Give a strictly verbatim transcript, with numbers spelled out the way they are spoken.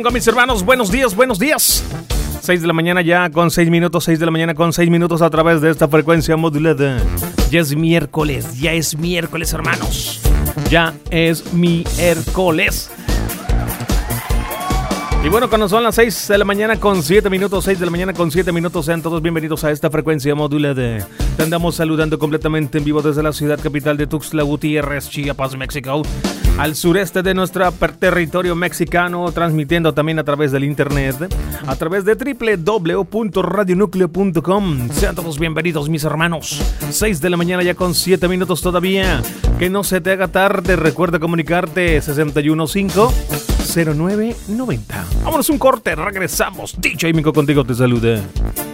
Chongo, mis hermanos, buenos días, buenos días. seis de la mañana ya con seis minutos, seis de la mañana con seis minutos a través de esta frecuencia modulada. Ya es miércoles, ya es miércoles, hermanos. Ya es miércoles. Y bueno, cuando son las seis de la mañana con siete minutos, seis de la mañana con siete minutos, sean todos bienvenidos a esta frecuencia modulada. Te andamos saludando completamente en vivo desde la ciudad capital de Tuxtla Gutiérrez, Chiapas, México, al sureste de nuestro territorio mexicano, transmitiendo también a través del internet, a través de doble u doble u doble u punto radio núcleo punto com. Sean todos bienvenidos, mis hermanos. seis de la mañana ya con siete minutos todavía. Que no se te haga tarde, recuerda comunicarte sesenta y uno cinco cero nueve noventa. Vámonos un corte, regresamos. Dicho y Mico contigo te saluda.